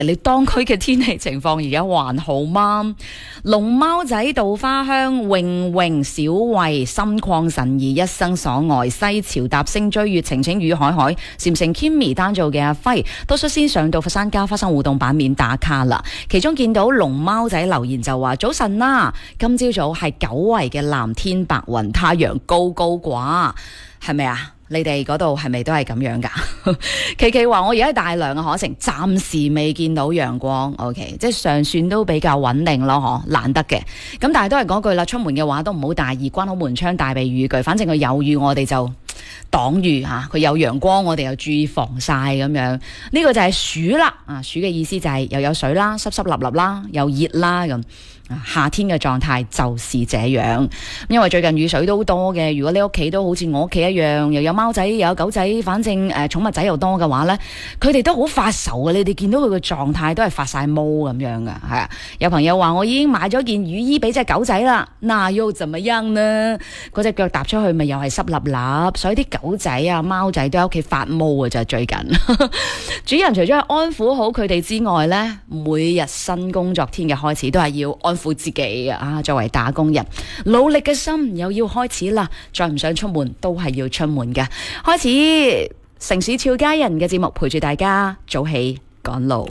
你當區嘅天氣情況而家還好嗎？龍貓仔、稻花香、泳泳、小慧、心曠神怡、一生所愛、西潮搭星追月、晴晴與海海、禪城 Kimmy 單做嘅阿輝都率先上到佛山家花生互動版面打卡啦。其中見到龍貓仔留言就話：早晨啦，今朝早係久違嘅藍天白雲，太陽高高掛，係咪啊？你哋嗰度係咪都係咁樣㗎？琪琪話：我而家喺大良嘅可城，暫時未見到陽光。OK， 即係尚算都比較穩定咯，難得嘅。咁但係都係嗰句啦，出門嘅話都唔好大意，關好門窗，帶備雨具。反正佢有雨，我哋就擋雨嚇；佢有陽光，我哋又注意防曬咁樣。呢個就係暑啦。暑嘅意思就係又有水啦，濕濕立立啦，又熱啦咁。夏天嘅狀態就是這樣，因為最近雨水都多嘅。如果你屋企都好似我屋企一樣，又有貓仔又有狗仔，反正寵物仔又多嘅話呢，佢哋都好發愁嘅。你哋見到佢嘅狀態都係發晒毛咁樣嘅，係啊。有朋友話我已經買咗件雨衣俾隻狗仔啦，那又怎麼樣呢？嗰隻腳踏出去咪又係濕立立，所以啲狗仔啊貓仔都喺屋企發毛嘅就最近。主人除咗係安撫好佢哋之外呢，每日新工作天嘅開始都係要安撫自己啊！作為打工人，努力嘅心又要開始啦。再唔想出門都係要出門嘅。開始城市俏佳人嘅節目，陪住大家早起趕路。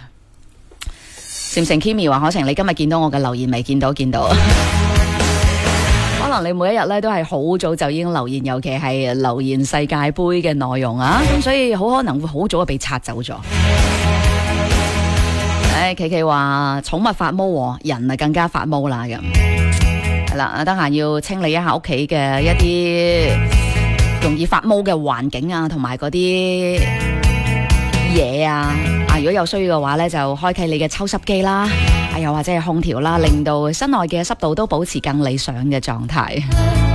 禪城 Kimi 話：可成，你今日見到我嘅留言未？見到。可能你每一日咧都係好早就已經留言，尤其係留言世界盃嘅內容啊，咁所以好可能會好早就被刷走咗。琪琪話寵物發毛，人啊更加發毛啦咁。係啦，得閒要清理一下屋企嘅一啲容易發毛嘅環境啊，同埋嗰啲嘢啊。如果有需要嘅話呢，就開啟你嘅抽濕機啦，又或者係空調啦，令到室內嘅濕度都保持更理想嘅狀態。